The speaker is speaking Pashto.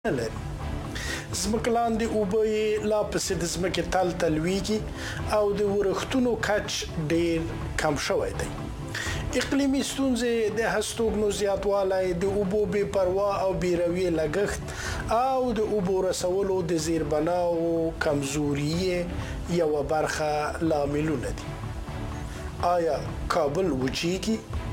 نه لري. ځمکه لاندې اوبه یې لا پسې د ځمکې تل لویږي او د ورښتونو کچ ډېر کم شوی دی. اقلیمي ستونزې د هستوګنو زیاتوالی، د اوبو بې پروا او بې رویې لګښت او د اوبو رسولو د زیربناو کمزوري یوه برخه لاملونه دي. آیا کابل وچیږي؟